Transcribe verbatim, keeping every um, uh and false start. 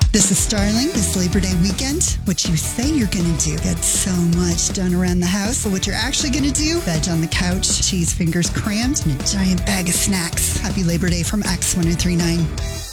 This is Starling. This Labor Day weekend. What you say you're going to do. Get so much done around the house. But what you're actually going to do, veg on the couch, cheese fingers crammed, and a giant bag of snacks. Happy Labor Day from X ten thirty-nine.